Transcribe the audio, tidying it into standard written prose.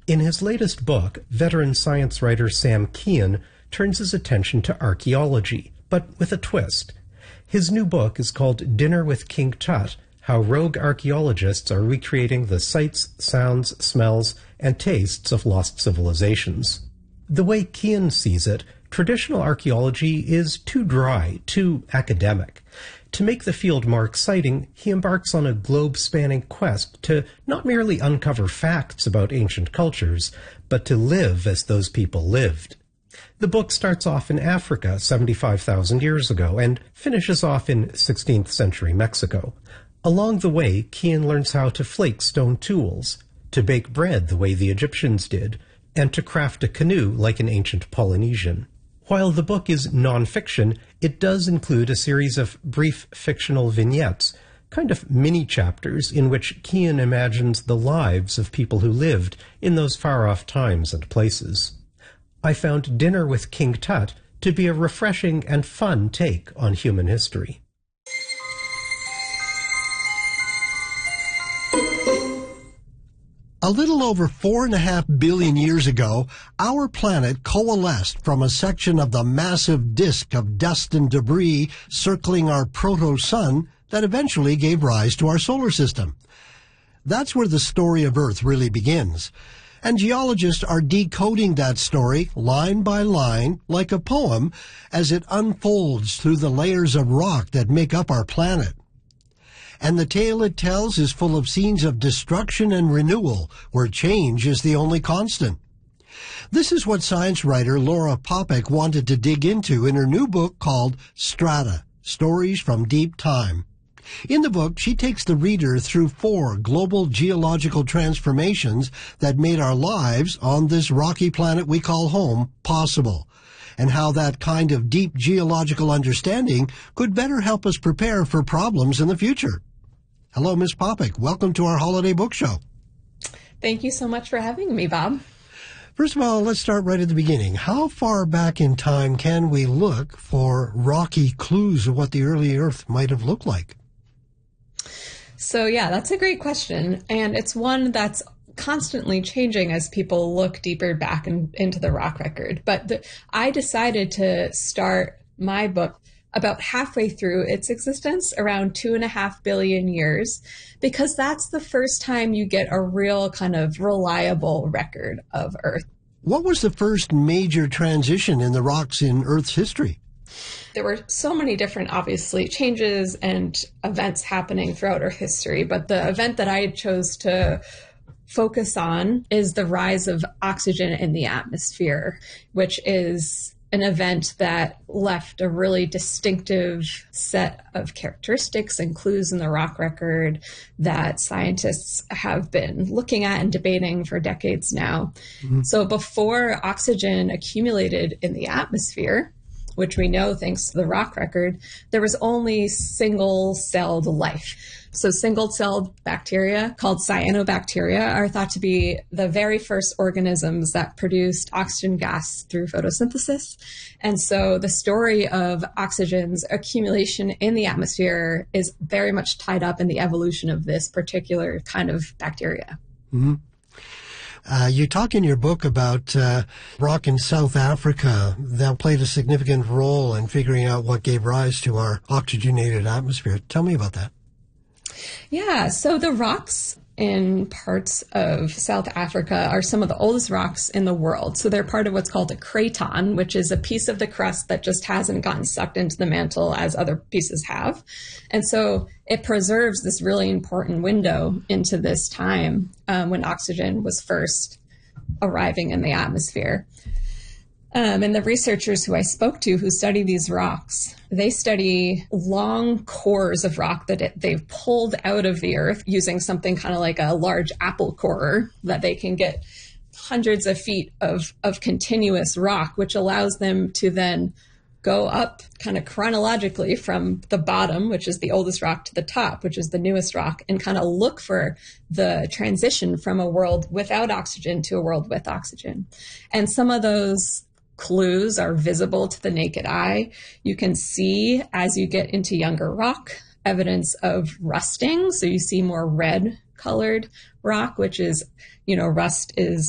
In his latest book, veteran science writer Sam Kean turns his attention to archaeology, but with a twist. His new book is called Dinner with King Tut: How Rogue Archaeologists Are Recreating the Sights, Sounds, Smells, and Tastes of Lost Civilizations. The way Kean sees it, traditional archaeology is too dry, too academic. To make the field more exciting, he embarks on a globe-spanning quest to not merely uncover facts about ancient cultures, but to live as those people lived. The book starts off in Africa 75,000 years ago and finishes off in 16th century Mexico. Along the way, Kean learns how to flake stone tools, to bake bread the way the Egyptians did, and to craft a canoe like an ancient Polynesian. While the book is non-fiction, it does include a series of brief fictional vignettes, kind of mini-chapters in which Kean imagines the lives of people who lived in those far-off times and places. I found Dinner with King Tut to be a refreshing and fun take on human history. A little over 4.5 billion years ago, our planet coalesced from a section of the massive disk of dust and debris circling our proto-sun that eventually gave rise to our solar system. That's where the story of Earth really begins. And geologists are decoding that story line by line like a poem as it unfolds through the layers of rock that make up our planet. And the tale it tells is full of scenes of destruction and renewal, where change is the only constant. This is what science writer Laura Popek wanted to dig into in her new book called Strata: Stories from Deep Time. In the book, she takes the reader through 4 global geological transformations that made our lives on this rocky planet we call home possible, and how that kind of deep geological understanding could better help us prepare for problems in the future. Hello, Ms. Popek. Welcome to our holiday book show. Thank you so much for having me, Bob. First of all, let's start right at the beginning. How far back in time can we look for rocky clues of what the early Earth might have looked like? So yeah, that's a great question. And it's one that's constantly changing as people look deeper back into the rock record. But I decided to start my book about halfway through its existence, around 2.5 billion years, because that's the first time you get a real kind of reliable record of Earth. What was the first major transition in the rocks in Earth's history? There were so many different, obviously, changes and events happening throughout Earth history, but the event that I chose to focus on is the rise of oxygen in the atmosphere, which is an event that left a really distinctive set of characteristics and clues in the rock record that scientists have been looking at and debating for decades now. Mm-hmm. So before oxygen accumulated in the atmosphere, which we know thanks to the rock record, there was only single-celled life. So single-celled bacteria called cyanobacteria are thought to be the very first organisms that produced oxygen gas through photosynthesis. And so the story of oxygen's accumulation in the atmosphere is very much tied up in the evolution of this particular kind of bacteria. Mm-hmm. You talk in your book about rock in South Africa that played a significant role in figuring out what gave rise to our oxygenated atmosphere. Tell me about that. Yeah, so the rocks in parts of South Africa are some of the oldest rocks in the world. So they're part of what's called a craton, which is a piece of the crust that just hasn't gotten sucked into the mantle as other pieces have. And so it preserves this really important window into this time when oxygen was first arriving in the atmosphere. And the researchers who I spoke to who study these rocks, they study long cores of rock that they've pulled out of the earth using something kind of like a large apple corer that they can get hundreds of feet of continuous rock, which allows them to then go up kind of chronologically from the bottom, which is the oldest rock, to the top, which is the newest rock, and kind of look for the transition from a world without oxygen to a world with oxygen. And some of those clues are visible to the naked eye. You can see, as you get into younger rock, evidence of rusting. So you see more red colored rock, which is, rust is